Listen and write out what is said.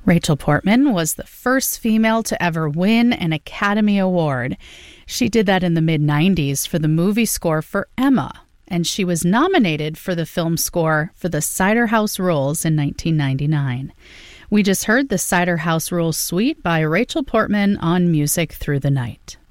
Rachel Portman was the first female to ever win an Academy Award. She did that in the mid-90s for the movie score for Emma, and she was nominated for the film score for the Cider House Rules in 1999. We just heard the Cider House Rules Suite by Rachel Portman on Music Through the Night.